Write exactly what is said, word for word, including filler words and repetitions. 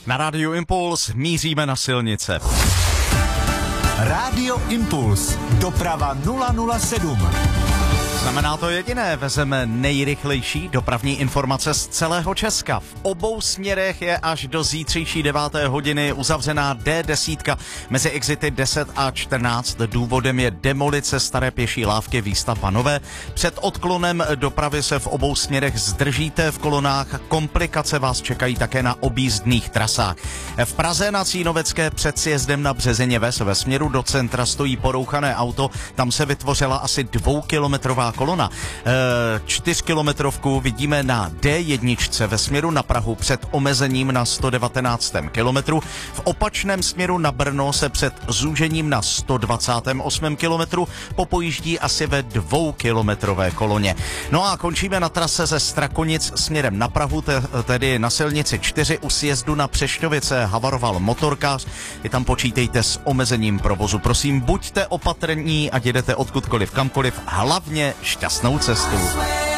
Na Rádiu Impuls míříme na silnice. Rádio Impuls. Doprava nula nula sedm. Znamená to jediné, vezeme nejrychlejší dopravní informace z celého Česka. V obou směrech je až do zítřejší deváté hodiny uzavřená D deset mezi exity deset a čtrnáct. Důvodem je demolice staré pěší lávky, výstavba nové. Před odklonem dopravy se v obou směrech zdržíte v kolonách. Komplikace vás čekají také na objízdných trasách. V Praze na Cínovecké před sjezdem na Březině Ves ve směru do centra stojí porouchané auto. Tam se vytvořila asi dvoukilometrová kolona. E, čtyřkilometrovku vidíme na D jedna ve směru na Prahu před omezením na sto devatenáctém kilometru. V opačném směru na Brno se před zúžením na sto dvacátém osmém kilometru popojíždí asi ve dvoukilometrové koloně. No a končíme na trase ze Strakonic směrem na Prahu, te, tedy na silnici čtyři u sjezdu na Přešťovice havaroval motorkář. I tam počítejte s omezením provozu. Prosím, buďte opatrní, ať jedete odkudkoliv, kamkoliv, hlavně šťastnou cestu.